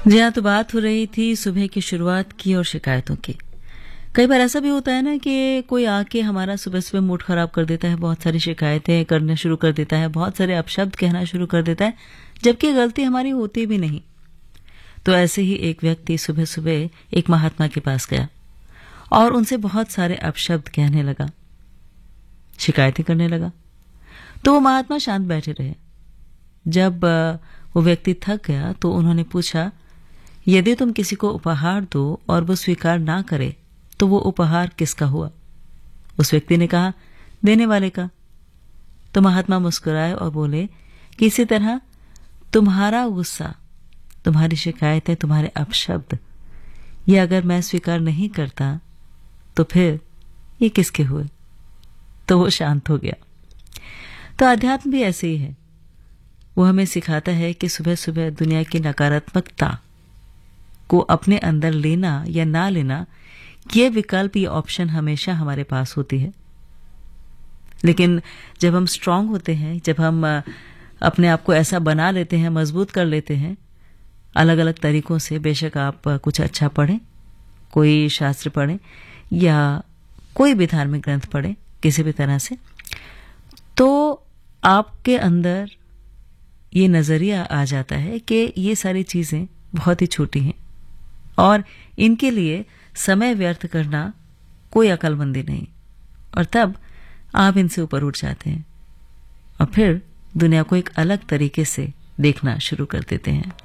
जी हाँ, तो बात हो रही थी सुबह की शुरुआत की और शिकायतों की। कई बार ऐसा भी होता है ना कि कोई आके हमारा सुबह-सुबह मूड खराब कर देता है, बहुत सारी शिकायतें करना शुरू कर देता है, बहुत सारे अपशब्द कहना शुरू कर देता है, जबकि गलती हमारी होती भी नहीं। तो ऐसे ही एक व्यक्ति सुबह-सुबह एक महात्मा के पास गया और उनसे बहुत सारे अपशब्द कहने लगा, शिकायतें करने लगा। तो वो महात्मा शांत बैठे रहे। जब वो व्यक्ति थक गया तो उन्होंने पूछा, यदि तुम किसी को उपहार दो और वो स्वीकार ना करे तो वो उपहार किसका हुआ? उस व्यक्ति ने कहा, देने वाले का। तो महात्मा मुस्कुराए और बोले कि इसी तरह तुम्हारा गुस्सा, तुम्हारी शिकायतें, तुम्हारे अपशब्द, ये अगर मैं स्वीकार नहीं करता तो फिर ये किसके हुए? तो वो शांत हो गया। तो अध्यात्म भी ऐसे ही है। वो हमें सिखाता है कि सुबह सुबह दुनिया की नकारात्मकता को अपने अंदर लेना या ना लेना, ये विकल्प, ये ऑप्शन हमेशा हमारे पास होती है। लेकिन जब हम स्ट्रांग होते हैं, जब हम अपने आप को ऐसा बना लेते हैं, मजबूत कर लेते हैं अलग अलग तरीकों से, बेशक आप कुछ अच्छा पढ़ें, कोई शास्त्र पढ़ें या कोई भी धार्मिक ग्रंथ पढ़ें, किसी भी तरह से, तो आपके अंदर ये नजरिया आ जाता है कि ये सारी चीजें बहुत ही छोटी हैं और इनके लिए समय व्यर्थ करना कोई अकलमंदी नहीं। और तब आप इनसे ऊपर उठ जाते हैं और फिर दुनिया को एक अलग तरीके से देखना शुरू कर देते हैं।